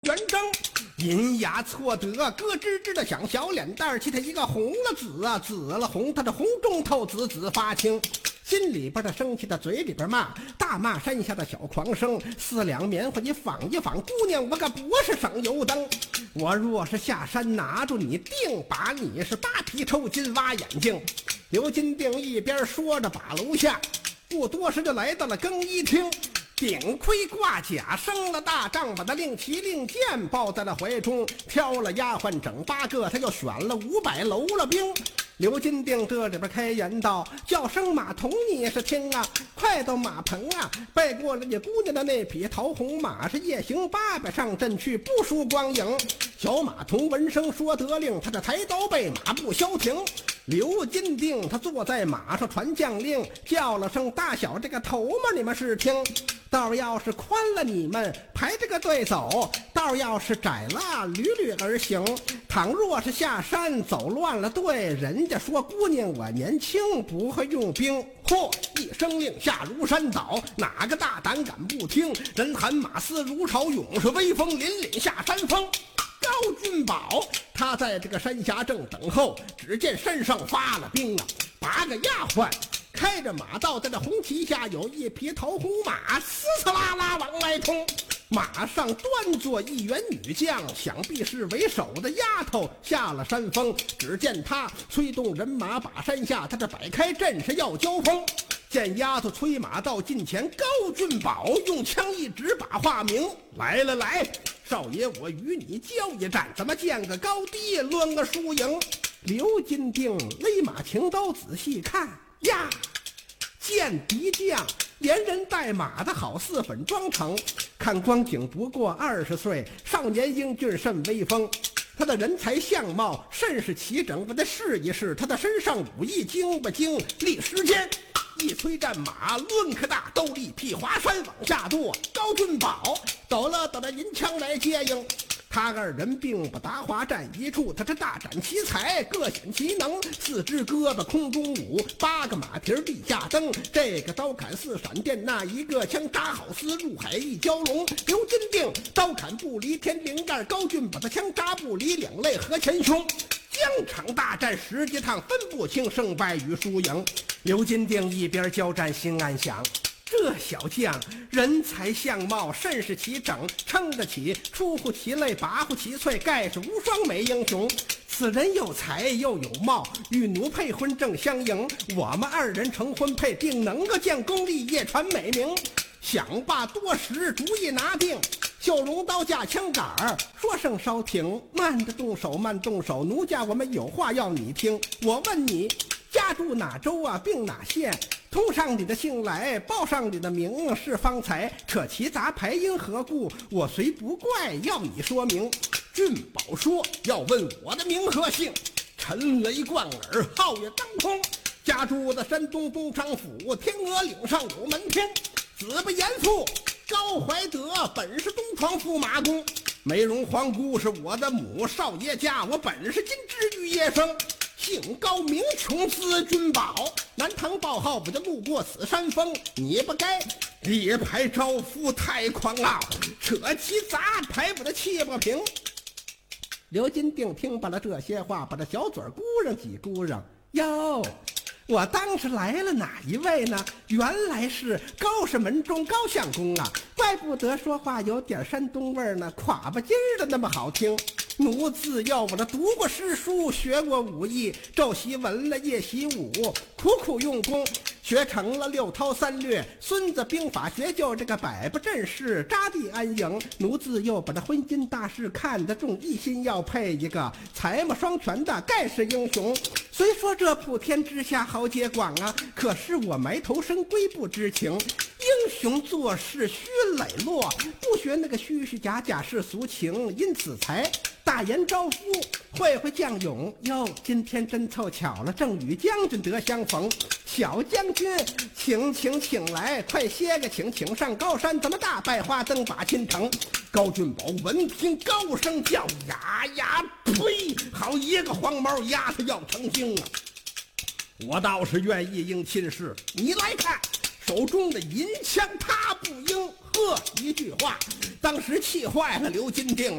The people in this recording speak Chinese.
远征。银牙错得，咯吱吱的响，小脸蛋儿气他一个红了紫啊，紫了红，他这红中透紫，紫发青。心里边的生气的，嘴里边骂，大骂山下的小狂生。4两棉花你纺一纺，姑娘我可不是省油灯。我若是下山拿住你，定把你是扒皮抽筋挖眼睛。刘金定一边说着把楼下，不多时就来到了更衣厅。顶盔挂甲，升了大帐，把他令旗令箭抱在了怀中，挑了丫鬟整8个，他又选了500楼了兵。刘金定这里边开言道：叫声马童你是听啊，快到马棚啊，拜过了你姑娘的那匹桃红马，是夜行800上阵去，不输光影。小马童闻声说得令，他这抬刀备马不消停。刘金定他坐在马上传将令，叫了声大小这个头嘛，你们是听。道要是宽了你们排这个队走，道要是窄了屡屡而行。倘若是下山走乱了队，人家说姑娘我年轻不会用兵。嚯一声令下如山倒，哪个大胆敢不听？人喊马嘶如潮涌，是威风凛凛下山峰。高君宝他在这个山下正等候，只见山上发了兵啊，8个丫鬟开着马道，在这红旗下有一匹桃红马，嘶嘶啦啦往外冲。马上端坐一员女将，想必是为首的丫头下了山峰。只见她催动人马把山下，她这摆开阵势要交锋。见丫头催马到近前，高俊宝用枪一指把话明：来了来，少爷我与你交一战，咱们见个高低，论个输赢。刘金定勒马擎刀仔细看呀，见敌将连人带马的好似粉妆成，看光景不过20岁，少年英俊甚威风。他的人才相貌甚是齐整，我再试一试他的身上武艺精不精。立时间一催战马，抡开大兜力劈华山往下剁。高俊宝抖了银枪来接应，他2人并不达华战一处，他这大展奇才，各显其能。4只胳膊空中舞，8个马蹄地下蹬。这个刀砍似闪电，那一个枪扎好似入海一蛟龙。刘金定刀砍不离天灵盖，高俊把他枪扎不离两肋和前胸。疆场大战10几趟，分不清胜败与输赢。刘金定一边交战心暗想，这小将人才相貌甚是齐整，撑得起，出乎其类，拔乎其萃，盖是无双美英雄。此人有才又有貌，与奴配婚正相迎。我们2人成婚配，定能够建功立业，传美名。想罢多时，主意拿定，秀龙刀架枪杆儿，说声稍停，慢的动手，慢动手，奴家我们有话要你听。我问你家住哪州啊，并哪县？通上你的姓来，报上你的名，是方才。扯其杂牌因何故？我虽不怪，要你说明。俊宝说：要问我的名和姓，陈雷贯耳，号也当空，家住的山东东昌府，天鹅岭上有门天。子不严父，高怀德本是东床驸马公，梅荣皇姑是我的母，少爷家我本是金枝玉叶生。姓高名琼，字君宝，南唐报号我就路过此山峰，你不该列牌招夫太狂傲，扯其杂牌我的气不平。刘金定听罢了这些话，把这小嘴鼓上几鼓上，哟，我当时来了哪一位呢？原来是高氏门中高相公啊，怪不得说话有点山东味儿呢，垮巴筋儿的那么好听。奴自幼我这读过诗书，学过武艺，昼习文了夜习武，苦苦用功，学成了6韬3略，孙子兵法学就这个百步阵势，扎地安营。奴自幼把这婚姻大事看得重，一心要配一个才貌双全的盖世英雄。虽说这普天之下豪杰广啊，可是我埋头生归不知情。英雄做事须磊落，不学那个虚虚假假世俗情，因此才大言招夫，会会将勇。哟，今天真凑巧了，正与将军得相逢。小将军，请来，快些个请上高山，咱们大拜花灯把亲成。高俊宝闻听高声叫呀呀，呸！好一个黄毛丫头要成精啊！我倒是愿意应亲事，你来看。手中的银枪他不应，呵，一句话当时气坏了刘金定。